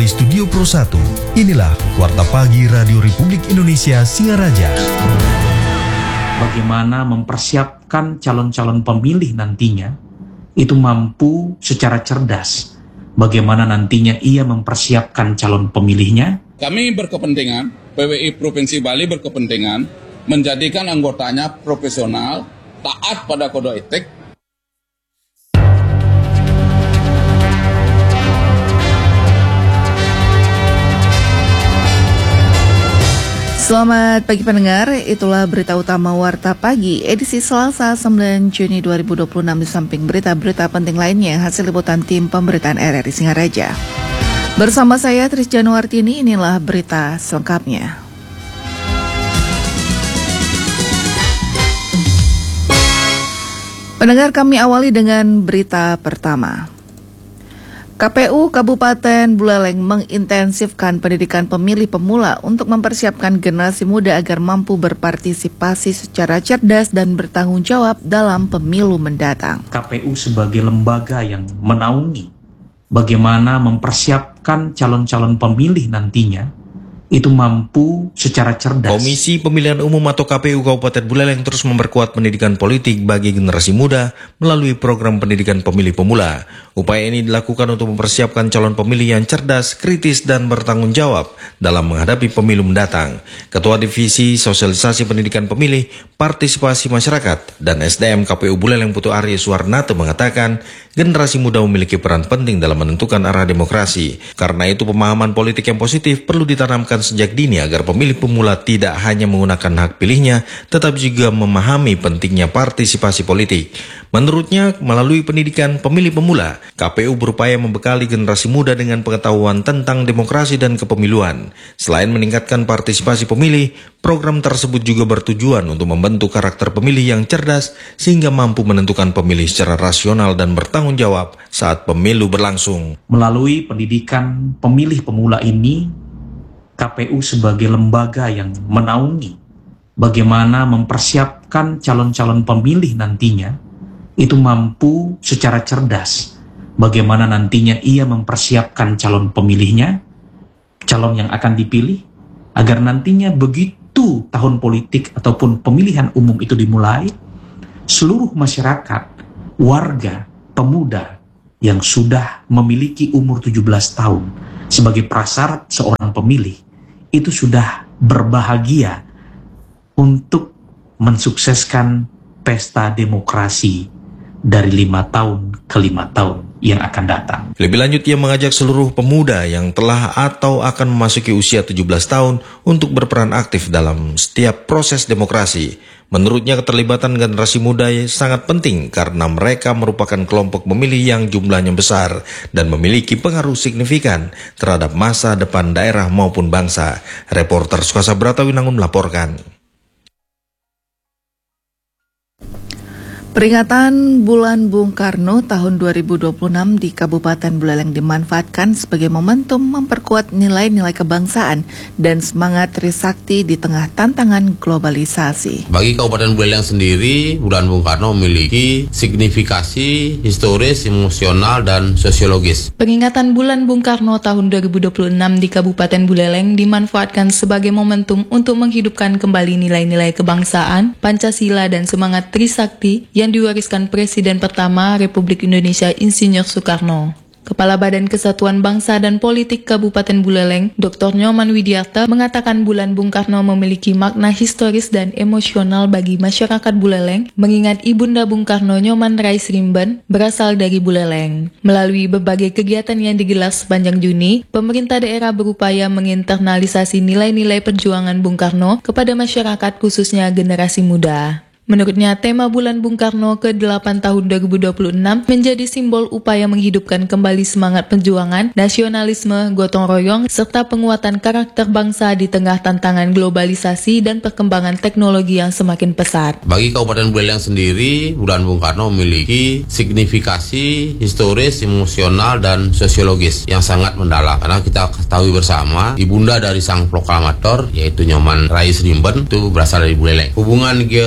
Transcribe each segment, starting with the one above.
dari Studio Pro 1, inilah Warta Pagi Radio Republik Indonesia Singaraja. Bagaimana mempersiapkan calon-calon pemilih nantinya itu mampu secara cerdas. Bagaimana nantinya ia mempersiapkan calon pemilihnya. Kami berkepentingan, PWI Provinsi Bali berkepentingan menjadikan anggotanya profesional, taat pada kode etik. Selamat pagi pendengar, itulah berita utama Warta Pagi edisi Selasa 9 Juni 2026 di samping berita-berita penting lainnya hasil liputan tim pemberitaan RRI Singaraja. Bersama saya Tris Januartini, inilah berita selengkapnya. Pendengar, kami awali dengan berita pertama. KPU Kabupaten Buleleng mengintensifkan pendidikan pemilih pemula untuk mempersiapkan generasi muda agar mampu berpartisipasi secara cerdas dan bertanggung jawab dalam pemilu mendatang. KPU sebagai lembaga yang menaungi bagaimana mempersiapkan calon-calon pemilih nantinya itu mampu secara cerdas. Komisi Pemilihan Umum atau KPU Kabupaten Buleleng terus memperkuat pendidikan politik bagi generasi muda melalui program pendidikan pemilih pemula. Upaya ini dilakukan untuk mempersiapkan calon pemilih yang cerdas, kritis, dan bertanggung jawab dalam menghadapi pemilu mendatang. Ketua Divisi Sosialisasi Pendidikan Pemilih, Partisipasi Masyarakat, dan SDM KPU Buleleng Putu Arya Suwarnate mengatakan generasi muda memiliki peran penting dalam menentukan arah demokrasi. Karena itu pemahaman politik yang positif perlu ditanamkan sejak dini agar pemilih pemula tidak hanya menggunakan hak pilihnya, tetapi juga memahami pentingnya partisipasi politik. Menurutnya, melalui pendidikan pemilih pemula, KPU berupaya membekali generasi muda dengan pengetahuan tentang demokrasi dan kepemiluan. Selain meningkatkan partisipasi pemilih, program tersebut juga bertujuan untuk membentuk karakter pemilih yang cerdas sehingga mampu menentukan pemilih secara rasional dan bertanggung jawab saat pemilu berlangsung. Melalui pendidikan pemilih pemula ini, KPU sebagai lembaga yang menaungi bagaimana mempersiapkan calon-calon pemilih nantinya itu mampu secara cerdas bagaimana nantinya ia mempersiapkan calon pemilihnya, calon yang akan dipilih, agar nantinya begitu tahun politik ataupun pemilihan umum itu dimulai, seluruh masyarakat, warga, pemuda yang sudah memiliki umur 17 tahun sebagai prasyarat seorang pemilih itu sudah berbahagia untuk mensukseskan pesta demokrasi dari 5 tahun ke 5 tahun yang akan datang. Lebih lanjut, ia mengajak seluruh pemuda yang telah atau akan memasuki usia 17 tahun untuk berperan aktif dalam setiap proses demokrasi. Menurutnya keterlibatan generasi muda sangat penting karena mereka merupakan kelompok pemilih yang jumlahnya besar dan memiliki pengaruh signifikan terhadap masa depan daerah maupun bangsa. Reporter Sukasa Bratawinangun melaporkan. Peringatan Bulan Bung Karno tahun 2026 di Kabupaten Buleleng dimanfaatkan sebagai momentum memperkuat nilai-nilai kebangsaan dan semangat Trisakti di tengah tantangan globalisasi. Bagi Kabupaten Buleleng sendiri, Bulan Bung Karno memiliki signifikasi historis, emosional, dan sosiologis. Peringatan Bulan Bung Karno tahun 2026 di Kabupaten Buleleng dimanfaatkan sebagai momentum untuk menghidupkan kembali nilai-nilai kebangsaan, Pancasila, dan semangat Trisakti yang diwariskan Presiden pertama Republik Indonesia Insinyur Soekarno. Kepala Badan Kesatuan Bangsa dan Politik Kabupaten Buleleng, Dr. Nyoman Widiarta, mengatakan Bulan Bung Karno memiliki makna historis dan emosional bagi masyarakat Buleleng, mengingat Ibunda Bung Karno Nyoman Rais Rimben berasal dari Buleleng. Melalui berbagai kegiatan yang digelar sepanjang Juni, pemerintah daerah berupaya menginternalisasi nilai-nilai perjuangan Bung Karno kepada masyarakat khususnya generasi muda. Menurutnya, tema Bulan Bung Karno ke-8 tahun 2026 menjadi simbol upaya menghidupkan kembali semangat perjuangan, nasionalisme, gotong royong, serta penguatan karakter bangsa di tengah tantangan globalisasi dan perkembangan teknologi yang semakin pesat. Bagi Kabupaten Buleleng sendiri, Bulan Bung Karno memiliki signifikasi historis, emosional, dan sosiologis yang sangat mendalam. Karena kita ketahui bersama, ibunda dari sang proklamator, yaitu Nyoman Rais Rimben, itu berasal dari Buleleng. Hubungan genealogis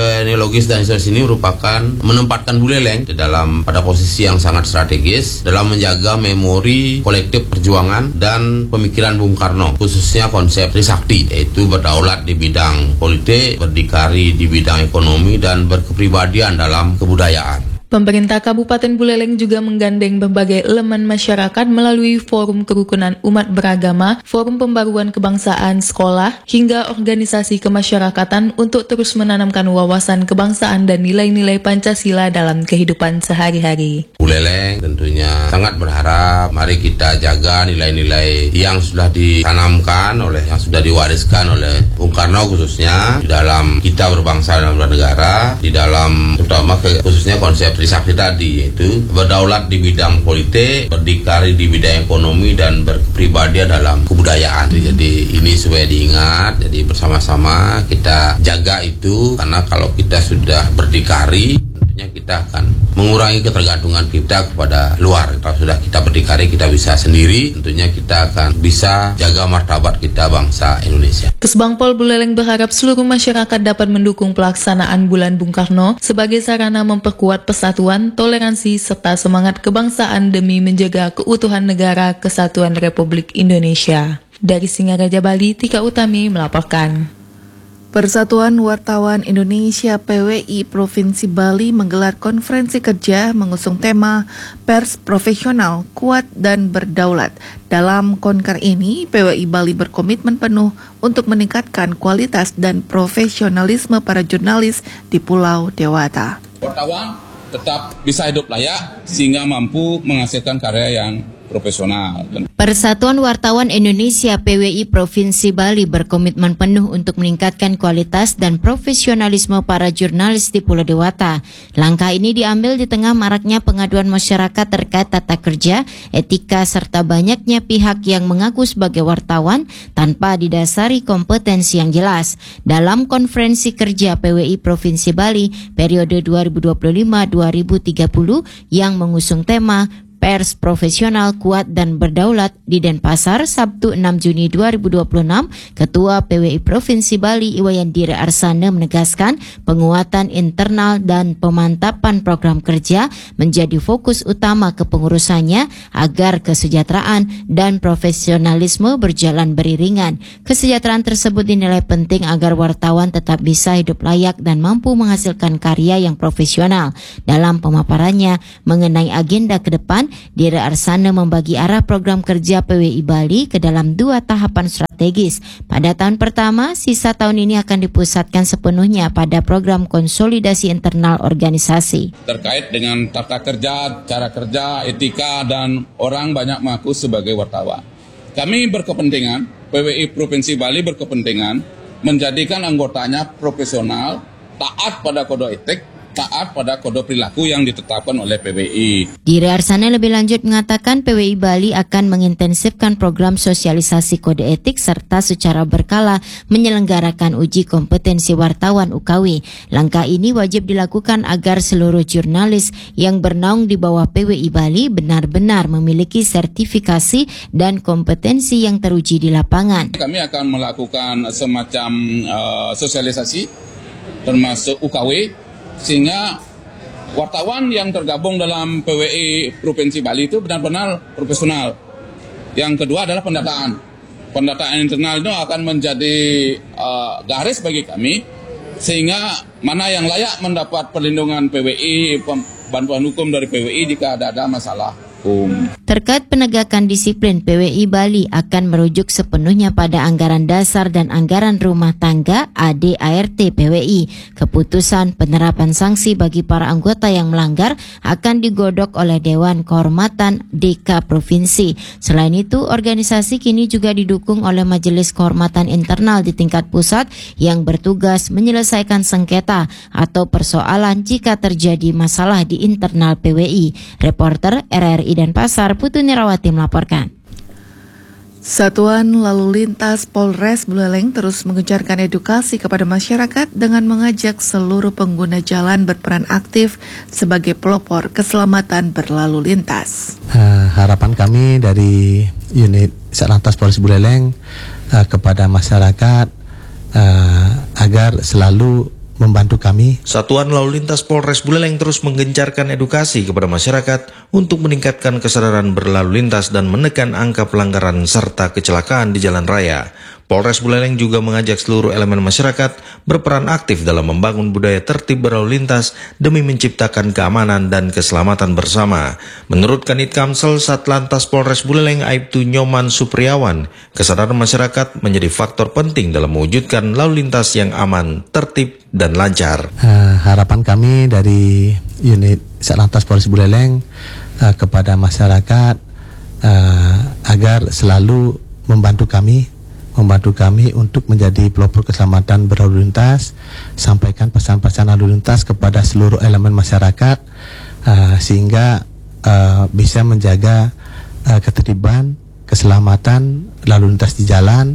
sosiologis dan historis ini merupakan menempatkan Buleleng di dalam pada posisi yang sangat strategis dalam menjaga memori kolektif perjuangan dan pemikiran Bung Karno, khususnya konsep Trisakti, yaitu berdaulat di bidang politik, berdikari di bidang ekonomi, dan berkepribadian dalam kebudayaan. Pemerintah Kabupaten Buleleng juga menggandeng berbagai elemen masyarakat melalui forum kerukunan umat beragama, forum pembaruan kebangsaan sekolah, hingga organisasi kemasyarakatan untuk terus menanamkan wawasan kebangsaan dan nilai-nilai Pancasila dalam kehidupan sehari-hari. Buleleng tentunya sangat berharap mari kita jaga nilai-nilai yang sudah ditanamkan yang sudah diwariskan oleh Bung Karno, khususnya di dalam kita berbangsa dan bernegara, di dalam terutama khususnya konsep Trisakti tadi, yaitu berdaulat di bidang politik, berdikari di bidang ekonomi, dan berkepribadian dalam kebudayaan. Jadi ini supaya diingat, jadi bersama-sama kita jaga itu, karena kalau kita sudah berdikari, tentunya kita akan mengurangi ketergantungan kita kepada luar. Kalau sudah kita berdikari, kita bisa sendiri, tentunya kita akan bisa jaga martabat kita bangsa Indonesia. Kesbangpol Buleleng berharap seluruh masyarakat dapat mendukung pelaksanaan Bulan Bung Karno sebagai sarana memperkuat persatuan, toleransi, serta semangat kebangsaan demi menjaga keutuhan negara kesatuan Republik Indonesia. Dari Singaraja, Bali, Tika Utami melaporkan. Persatuan Wartawan Indonesia PWI Provinsi Bali menggelar konferensi kerja mengusung tema Pers Profesional, Kuat dan Berdaulat. Dalam konker ini, PWI Bali berkomitmen penuh untuk meningkatkan kualitas dan profesionalisme para jurnalis di Pulau Dewata. Wartawan tetap bisa hidup layak sehingga mampu menghasilkan karya yang profesional. Persatuan Wartawan Indonesia PWI Provinsi Bali berkomitmen penuh untuk meningkatkan kualitas dan profesionalisme para jurnalis di Pulau Dewata. Langkah ini diambil di tengah maraknya pengaduan masyarakat terkait tata kerja, etika, serta banyaknya pihak yang mengaku sebagai wartawan tanpa didasari kompetensi yang jelas. Dalam konferensi kerja PWI Provinsi Bali periode 2025-2030 yang mengusung tema Pers Profesional, Kuat dan Berdaulat di Denpasar, Sabtu 6 Juni 2026, Ketua PWI Provinsi Bali Iwayandire Arsana menegaskan penguatan internal dan pemantapan program kerja menjadi fokus utama kepengurusannya agar kesejahteraan dan profesionalisme berjalan beriringan. Kesejahteraan tersebut dinilai penting agar wartawan tetap bisa hidup layak dan mampu menghasilkan karya yang profesional. Dalam pemaparannya mengenai agenda ke depan, Dire Arsana membagi arah program kerja PWI Bali ke dalam 2 tahapan strategis. Pada tahun pertama, sisa tahun ini akan dipusatkan sepenuhnya pada program konsolidasi internal organisasi. Terkait dengan tata kerja, cara kerja, etika, dan orang banyak mengaku sebagai wartawan. Kami berkepentingan, PWI Provinsi Bali berkepentingan menjadikan anggotanya profesional, taat pada kode etik, taat pada kode perilaku yang ditetapkan oleh PWI. Dire Arsana lebih lanjut mengatakan PWI Bali akan mengintensifkan program sosialisasi kode etik serta secara berkala menyelenggarakan uji kompetensi wartawan UKW. Langkah ini wajib dilakukan agar seluruh jurnalis yang bernaung di bawah PWI Bali benar-benar memiliki sertifikasi dan kompetensi yang teruji di lapangan. Kami akan melakukan semacam sosialisasi termasuk UKW, sehingga wartawan yang tergabung dalam PWI Provinsi Bali itu benar-benar profesional. Yang kedua adalah pendataan. Pendataan internal itu akan menjadi garis bagi kami, sehingga mana yang layak mendapat perlindungan PWI, bantuan hukum dari PWI jika ada masalah hukum. Terkait penegakan disiplin, PWI Bali akan merujuk sepenuhnya pada anggaran dasar dan anggaran rumah tangga ADART PWI. Keputusan penerapan sanksi bagi para anggota yang melanggar akan digodok oleh Dewan Kehormatan DK Provinsi. Selain itu, organisasi kini juga didukung oleh Majelis Kehormatan Internal di tingkat pusat yang bertugas menyelesaikan sengketa atau persoalan jika terjadi masalah di internal PWI. Reporter RRI Denpasar, Putu Nirawati melaporkan. Satuan Lalu Lintas Polres Buleleng terus mengencarkan edukasi kepada masyarakat dengan mengajak seluruh pengguna jalan berperan aktif sebagai pelopor keselamatan berlalu lintas. Harapan kami dari unit Satlantas Polres Buleleng kepada masyarakat agar selalu membantu kami. Satuan Lalu Lintas Polres Buleleng terus menggencarkan edukasi kepada masyarakat untuk meningkatkan kesadaran berlalu lintas dan menekan angka pelanggaran serta kecelakaan di jalan raya. Polres Buleleng juga mengajak seluruh elemen masyarakat berperan aktif dalam membangun budaya tertib berlalu lintas demi menciptakan keamanan dan keselamatan bersama. Menurut Kanit Kamsel Satlantas Polres Buleleng Aibtu Nyoman Supriawan, kesadaran masyarakat menjadi faktor penting dalam mewujudkan lalu lintas yang aman, tertib, dan lancar. Harapan kami dari unit Satlantas Polres Buleleng kepada masyarakat agar selalu membantu kami untuk menjadi pelopor keselamatan berlalu lintas, sampaikan pesan-pesan lalu lintas kepada seluruh elemen masyarakat sehingga bisa menjaga ketertiban, keselamatan lalu lintas di jalan,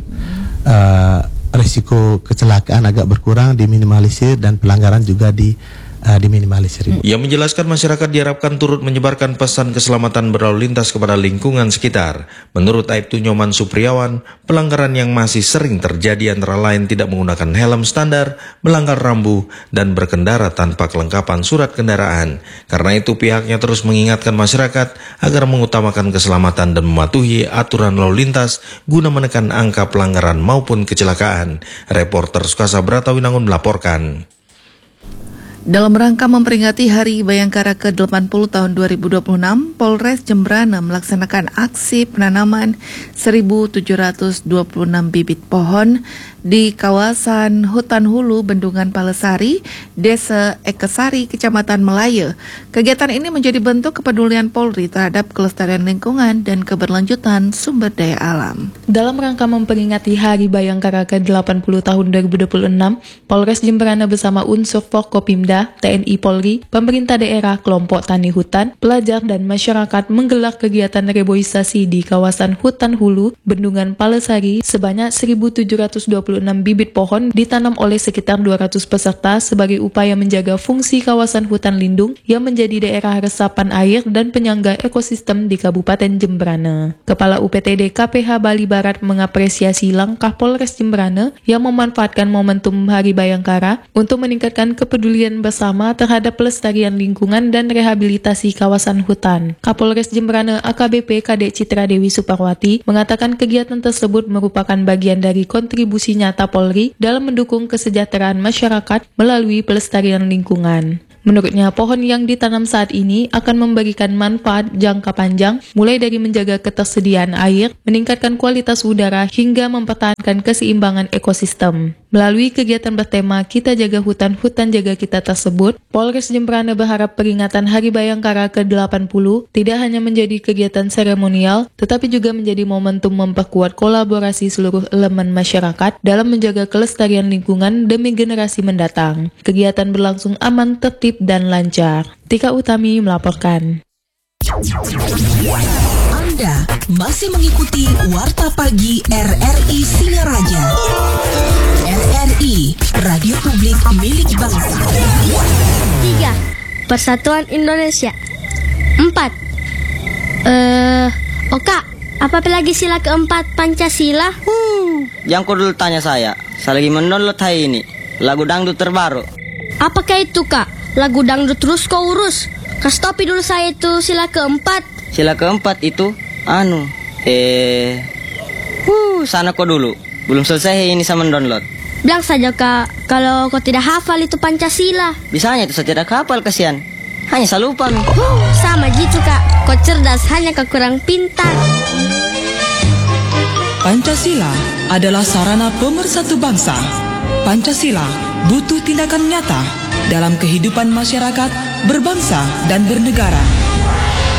risiko kecelakaan agak berkurang, diminimalisir, dan pelanggaran juga diminimalisir. Ia menjelaskan masyarakat diharapkan turut menyebarkan pesan keselamatan berlalu lintas kepada lingkungan sekitar. Menurut Aibtu Nyoman Supriawan, pelanggaran yang masih sering terjadi antara lain tidak menggunakan helm standar, melanggar rambu, dan berkendara tanpa kelengkapan surat kendaraan. Karena itu pihaknya terus mengingatkan masyarakat agar mengutamakan keselamatan dan mematuhi aturan lalu lintas guna menekan angka pelanggaran maupun kecelakaan. Reporter Sukasa Bratawinangun melaporkan. Dalam rangka memperingati Hari Bayangkara ke-80 tahun 2026, Polres Jembrana melaksanakan aksi penanaman 1.726 bibit pohon di kawasan Hutan Hulu, Bendungan Palesari, Desa Ekesari, Kecamatan Melaya. Kegiatan ini menjadi bentuk kepedulian Polri terhadap kelestarian lingkungan dan keberlanjutan sumber daya alam. Dalam rangka memperingati Hari Bayangkara ke-80 tahun 2026, Polres Jembrana bersama unsur Forkopimda, TNI Polri, pemerintah daerah, kelompok tani hutan, pelajar, dan masyarakat menggelar kegiatan reboisasi di kawasan Hutan Hulu, Bendungan Palesari. Sebanyak 1.726 bibit pohon ditanam oleh sekitar 200 peserta sebagai upaya menjaga fungsi kawasan hutan lindung yang menjadi daerah resapan air dan penyangga ekosistem di Kabupaten Jembrana. Kepala UPTD KPH Bali Barat mengapresiasi langkah Polres Jembrana yang memanfaatkan momentum Hari Bayangkara untuk meningkatkan kepedulian bersama terhadap pelestarian lingkungan dan rehabilitasi kawasan hutan. Kapolres Jembrana AKBP Kadek Citra Dewi Suparwati mengatakan kegiatan tersebut merupakan bagian dari kontribusi nyata Polri dalam mendukung kesejahteraan masyarakat melalui pelestarian lingkungan. Menurutnya, pohon yang ditanam saat ini akan memberikan manfaat jangka panjang, mulai dari menjaga ketersediaan air, meningkatkan kualitas udara, hingga mempertahankan keseimbangan ekosistem. Melalui kegiatan bertema Kita Jaga Hutan, Hutan Jaga Kita tersebut, Polres Jembrana berharap peringatan Hari Bayangkara ke-80 tidak hanya menjadi kegiatan seremonial, tetapi juga menjadi momentum memperkuat kolaborasi seluruh elemen masyarakat dalam menjaga kelestarian lingkungan demi generasi mendatang. Kegiatan berlangsung aman, tertib, dan lancar. Tika Utami melaporkan. Anda masih mengikuti Warta Pagi RRI Singaraja. RRI, Radio Publik Milik Bangsa. 3. Persatuan Indonesia. 4. Kak, apa lagi sila keempat Pancasila? Yang kau dulu tanya saya lagi mendownload hari ini lagu dangdut terbaru. Apakah itu, Kak? Lagu dangdut terus kau urus. Kasih topi dulu saya itu sila keempat. Sila keempat itu sana kau dulu. Belum selesai ini sama mendownload. Bilang saja, Kak, kalau kau tidak hafal itu Pancasila. Bisanya itu saya tidak hafal, kasihan. Hanya saya lupa. Sama gitu, Kak. Kau cerdas, hanya kau kurang pintar. Pancasila adalah sarana pemersatu bangsa. Pancasila butuh tindakan nyata dalam kehidupan masyarakat, berbangsa, dan bernegara.